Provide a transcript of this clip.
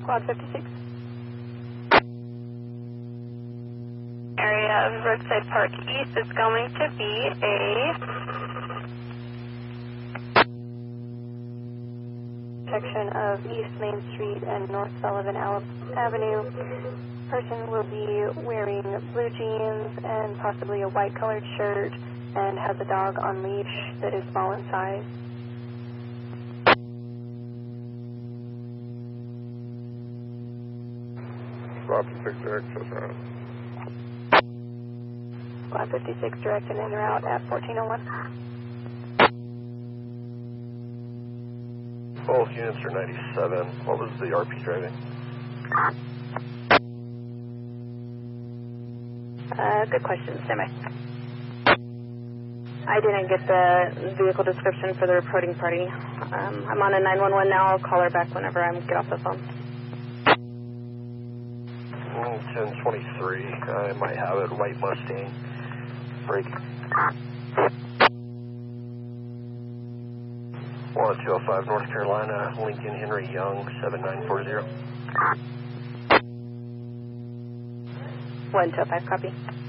Squad 56. Area of Roadside Park East is going to be a section of East Main Street and North Sullivan Avenue. Person will be wearing blue jeans and possibly a white colored shirt and has a dog on leash that is small in size. Squad 56 direct, just around. Squad 56 direct and en route at 1401. Both units are 97. What was the RP driving? Good question. Stand by. I didn't get the vehicle description for the reporting party. I'm on a 911 now. I'll call her back whenever I get off the phone. 1023. I might have it. White Mustang. Break. 10205 North Carolina. Lincoln Henry Young 7940. 125, copy.